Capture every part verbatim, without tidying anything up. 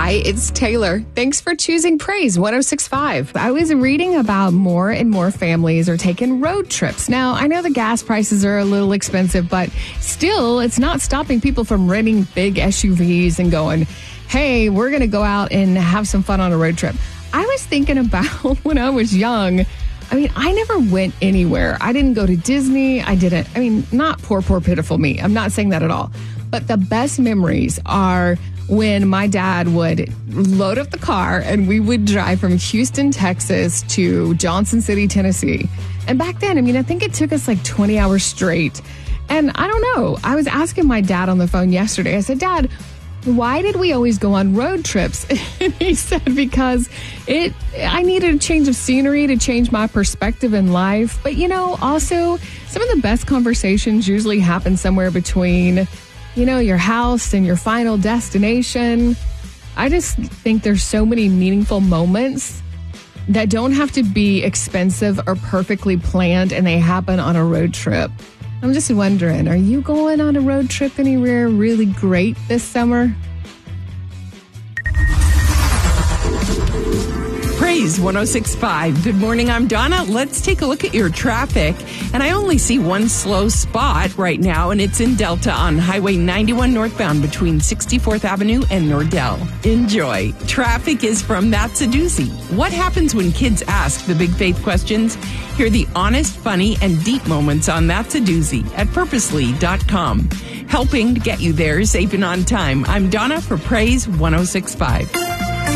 Hi, it's Taylor. Thanks for choosing Praise one oh six point five. I was reading about more and more families are taking road trips. Now, I know the gas prices are a little expensive, but still, it's not stopping people from renting big S U Vs and going, hey, we're going to go out and have some fun on a road trip. I was thinking about when I was young. I mean, I never went anywhere. I didn't go to Disney. I didn't. I mean, not poor, poor, pitiful me. I'm not saying that at all. But the best memories are when my dad would load up the car and we would drive from Houston, Texas to Johnson City, Tennessee. And back then, I mean, I think it took us like twenty hours straight. And I don't know. I was asking my dad on the phone yesterday. I said, Dad, why did we always go on road trips? And he said, because it, I needed a change of scenery to change my perspective in life. But, you know, also some of the best conversations usually happen somewhere between, you know, your house and your final destination. I just think there's so many meaningful moments that don't have to be expensive or perfectly planned, and they happen on a road trip. I'm just wondering, are you going on a road trip anywhere really great this summer? Praise one oh six point five. Good morning, I'm Donna. Let's take a look at your traffic. And I only see one slow spot right now, and it's in Delta on Highway ninety-one northbound between sixty-fourth Avenue and Nordell. Enjoy. Traffic is from That's a Doozy. What happens when kids ask the big faith questions? Hear the honest, funny, and deep moments on That's a Doozy at purposely dot com. Helping to get you there safe and on time. I'm Donna for Praise one oh six point five.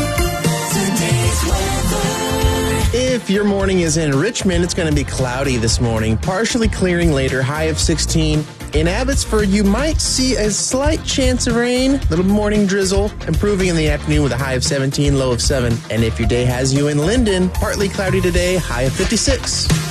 If your morning is in Richmond, it's going to be cloudy this morning, partially clearing later, high of sixteen. In Abbotsford, you might see a slight chance of rain, little morning drizzle, improving in the afternoon with a high of seventeen, low of seven. And if your day has you in Linden, partly cloudy today, high of fifty-six.